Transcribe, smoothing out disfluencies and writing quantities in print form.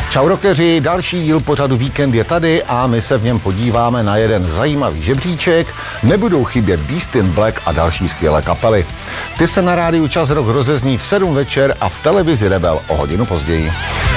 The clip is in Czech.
Čau rockeři, další díl pořadu Víkend je tady a my se v něm podíváme na jeden zajímavý žebříček. Nebudou chybět Beast in Black a další skvělé kapely. Ty se na rádiu Čas Rock rozezní v 7 večer a v televizi Rebel o hodinu později.